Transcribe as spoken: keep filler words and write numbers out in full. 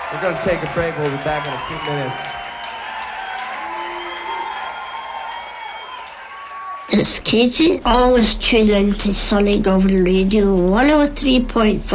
We're going to take a break. We'll be back in a few minutes. It's Katie, always tune in to Sunny Govan Radio one oh three point five.